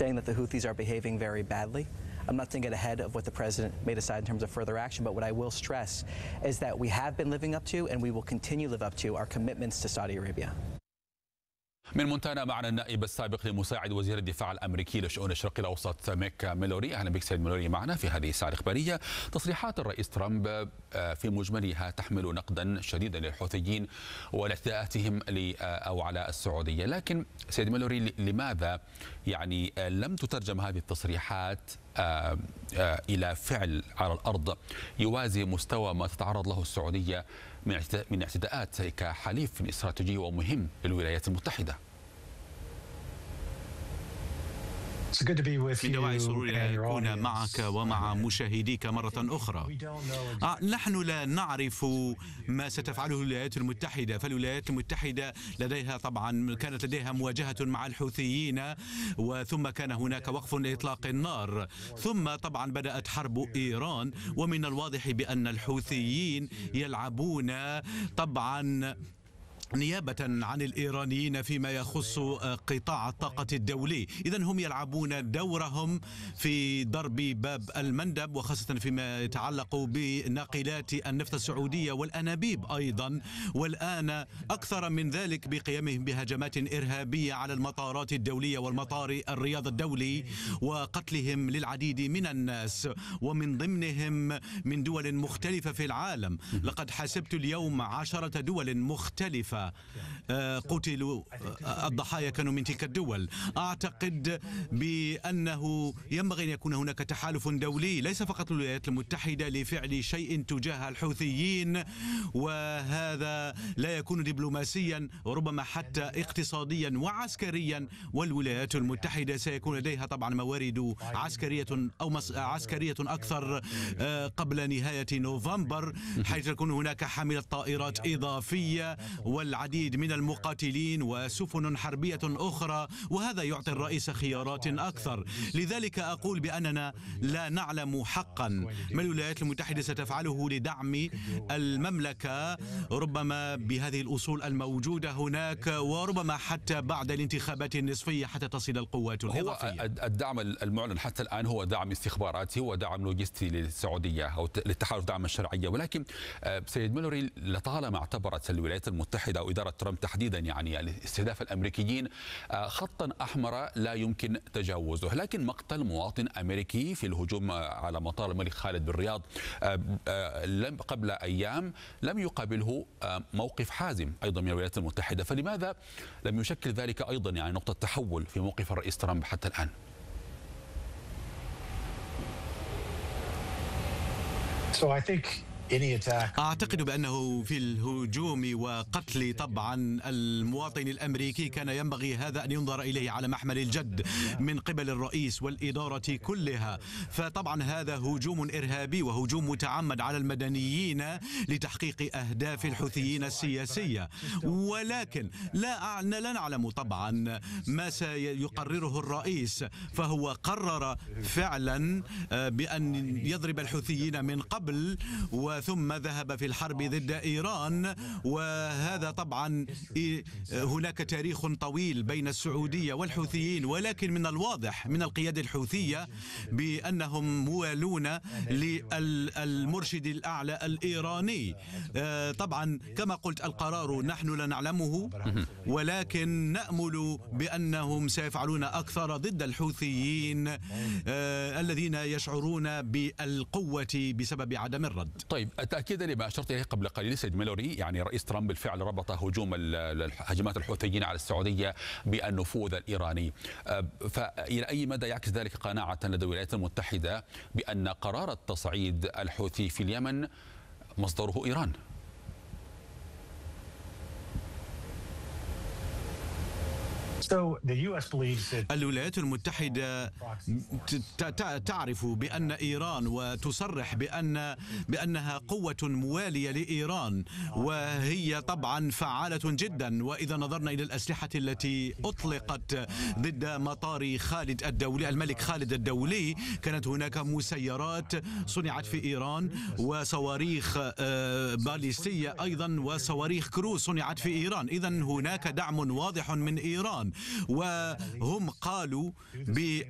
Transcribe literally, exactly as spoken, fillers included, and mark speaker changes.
Speaker 1: saying that the Houthis are behaving very badly. I'm not going to get ahead of what the president may decide in terms of further action, but what I will stress is that we have been living up to and we will continue to live up to our commitments to Saudi Arabia.
Speaker 2: من مونتانا معنا النائب السابق لمساعد وزير الدفاع الامريكي لشؤون الشرق الاوسط ميك ميلوري. اهلا بك سيد ميلوري معنا في هذه الساعه الاخباريه. تصريحات الرئيس ترامب في مجملها تحمل نقدا شديدا للحوثيين ولاعتداءاتهم او على السعوديه، لكن سيد ميلوري لماذا يعني لم تترجم هذه التصريحات الى فعل على الارض يوازي مستوى ما تتعرض له السعوديه من اعتداءات كحليف استراتيجي ومهم للولايات المتحدة؟
Speaker 3: من دواعي سروري أن أكون معك ومع مشاهديك مرة أخرى. نحن لا نعرف ما ستفعله الولايات المتحدة، فالولايات المتحدة لديها طبعا كانت لديها مواجهة مع الحوثيين، وثم كان هناك وقف لإطلاق النار، ثم طبعا بدأت حرب إيران، ومن الواضح بأن الحوثيين يلعبون طبعا نيابة عن الإيرانيين فيما يخص قطاع الطاقة الدولي. إذن هم يلعبون دورهم في ضرب باب المندب، وخاصة فيما يتعلق بناقلات النفط السعودية والأنابيب أيضا، والآن أكثر من ذلك بقيامهم بهجمات إرهابية على المطارات الدولية والمطار الرياض الدولي وقتلهم للعديد من الناس ومن ضمنهم من دول مختلفة في العالم. لقد حسبت اليوم عشرة دول مختلفة قتلوا، الضحايا كانوا من تلك الدول. أعتقد بأنه ينبغي أن يكون هناك تحالف دولي ليس فقط الولايات المتحدة لفعل شيء تجاه الحوثيين، وهذا لا يكون دبلوماسيا وربما حتى اقتصاديا وعسكريا، والولايات المتحدة سيكون لديها طبعا موارد عسكرية أو عسكرية أكثر قبل نهاية نوفمبر، حيث تكون هناك حاملة طائرات إضافية والعديد من المقاتلين وسفن حربية أخرى، وهذا يعطي الرئيس خيارات أكثر. لذلك أقول بأننا لا نعلم حقا ما الولايات المتحدة ستفعله لدعم المملكة، ربما بهذه الأصول الموجودة هناك، وربما حتى بعد الانتخابات النصفية حتى تصل القوات الإضافية.
Speaker 2: هو الدعم المعلن حتى الآن هو دعم استخباراتي ودعم لوجستي للسعودية أو للتحالف دعم الشرعية، ولكن سيد ميلوري لطالما اعتبرت الولايات المتحدة أو إدارة ترامب تحديدا يعني استهداف الأمريكيين خطا أحمر لا يمكن تجاوزه، لكن مقتل مواطن أمريكي في الهجوم على مطار الملك خالد بالرياض قبل أيام لم يقابله موقف حازم أيضا من الولايات المتحدة، فلماذا لم يشكل ذلك أيضا يعني نقطة تحول في موقف الرئيس ترامب حتى الآن؟
Speaker 4: So I think
Speaker 3: أعتقد بأنه في الهجوم وقتل طبعا المواطن الأمريكي كان ينبغي هذا أن ينظر إليه على محمل الجد من قبل الرئيس والإدارة كلها، فطبعا هذا هجوم إرهابي وهجوم متعمد على المدنيين لتحقيق أهداف الحوثيين السياسية، ولكن لا لا نعلم طبعا ما سيقرره الرئيس، فهو قرر فعلا بأن يضرب الحوثيين من قبل و ثم ذهب في الحرب ضد إيران، وهذا طبعا هناك تاريخ طويل بين السعودية والحوثيين، ولكن من الواضح من القيادة الحوثية بأنهم موالون للمرشد الأعلى الإيراني. طبعا كما قلت القرار نحن لا نعلمه، ولكن نأمل بأنهم سيفعلون أكثر ضد الحوثيين الذين يشعرون بالقوة بسبب عدم الرد.
Speaker 2: طيب تأكيدا لما أشرت إليه قبل قليل سيد ميلوري، يعني رئيس ترامب بالفعل ربط هجوم هجمات الحوثيين على السعودية بالنفوذ الإيراني، فإلى أي مدى يعكس ذلك قناعة لدى الولايات المتحدة بأن قرار التصعيد الحوثي في اليمن مصدره إيران؟
Speaker 3: الولايات المتحدة تعرف بأن إيران وتصرح بأن بأنها قوة موالية لإيران، وهي طبعا فعالة جدا. وإذا نظرنا إلى الأسلحة التي أطلقت ضد مطار خالد الدولي الملك خالد الدولي، كانت هناك مسيرات صنعت في إيران وصواريخ باليستية أيضا وصواريخ كروز صنعت في إيران. إذا هناك دعم واضح من إيران، وهم قالوا ب